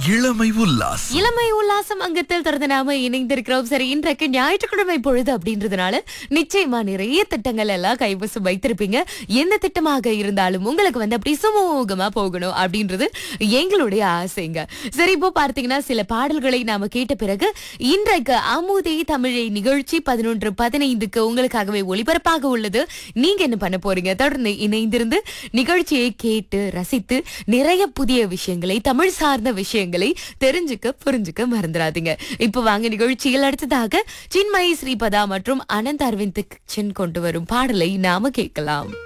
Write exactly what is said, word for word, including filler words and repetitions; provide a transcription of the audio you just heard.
இளமை உல்லாஸ். இளமை உல்லாசம் அங்கத்தில் தொடர்ந்து நாம இணைந்திருக்கிறோம். சரி, இன்றைக்கு ஞாயிற்றுக்கிழமை பொழுது அப்படின்றதுனால நிச்சயமா நிறைய திட்டங்கள் எல்லாம் கைவசம் வைத்திருப்பீங்க. எந்த திட்டமாக இருந்தாலும் உங்களுக்கு வந்து அப்படி சுமூகமா போகணும் அப்படின்றது எங்களுடைய ஆசைங்க. சரி, இப்போ பார்த்தீங்கன்னா சில பாடல்களை நாம கேட்ட பிறகு இன்றைக்கு அமுதே தமிழை நிகழ்ச்சி பதினொன்று பதினைந்துக்கு உங்களுக்காகவே ஒளிபரப்பாக உள்ளது. நீங்க என்ன பண்ண போறீங்க? தொடர்ந்து இணைந்திருந்து நிகழ்ச்சியை கேட்டு ரசித்து நிறைய புதிய விஷயங்களை, தமிழ் சார்ந்த விஷயங்களை தெரிஞ்சுக்க புரிஞ்சுக்க மறந்துடாதீங்க. இப்ப வாங்க நிகழ்ச்சியில் அடுத்ததாக சின்மயி ஸ்ரீபதா மற்றும் அனந்த் அரவிந்த் கிச்சன் கொண்டு வரும் பாடலை நாம கேட்கலாம்.